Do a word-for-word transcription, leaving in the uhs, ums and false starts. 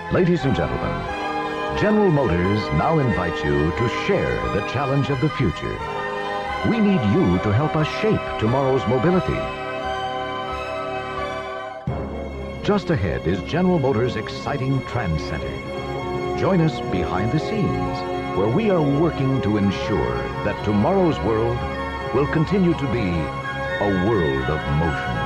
Ladies and gentlemen, General Motors now invites you to share the challenge of the future. We need you to help us shape tomorrow's mobility. Just ahead is General Motors' exciting Trans Center. Join us behind the scenes, where we are working to ensure that tomorrow's world will continue to be a world of motion.